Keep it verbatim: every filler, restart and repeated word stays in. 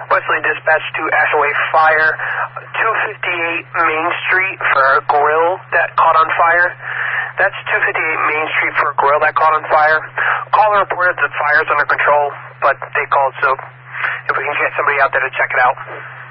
Wesley Dispatch to Ashaway Fire, two fifty-eight Main Street for a grill that caught on fire. That's two fifty-eight Main Street for a grill that caught on fire. Caller reported the fire's under control, but they called, so if we can get somebody out there to check it out.